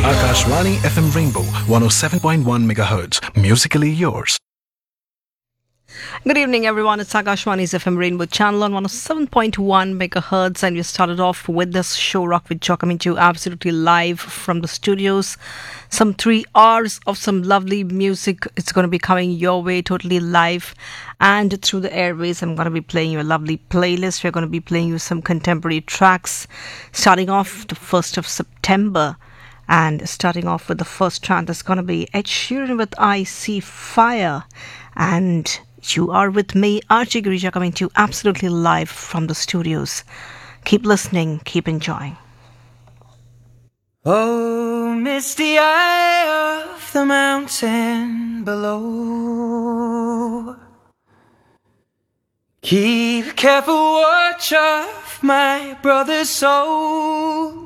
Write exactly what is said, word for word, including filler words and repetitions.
Akashvani F M Rainbow one oh seven point one megahertz. Musically yours. Good evening, everyone. It's Akashvani's F M Rainbow channel on one oh seven point one megahertz, and we started off with this show, Rock with Joe, coming to you absolutely live from the studios. Some three hours of some lovely music. It's going to be coming your way totally live and through the airways. I'm going to be playing you a lovely playlist. We're going to be playing you some contemporary tracks, starting off the first of September. And starting off with the first track, that's going to be Ed Sheeran with I See Fire. And you are with me, Archie Grisha, coming to you absolutely live from the studios. Keep listening, keep enjoying. Oh, misty eye of the mountain below, keep careful watch of my brother's soul.